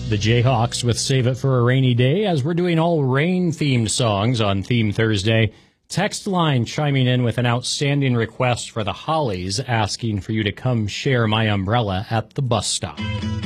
The Jayhawks with Save It for a Rainy Day, as we're doing all rain-themed songs on Theme Thursday. Text line chiming in with an outstanding request for the Hollies, asking for you to come share My Umbrella at the bus stop.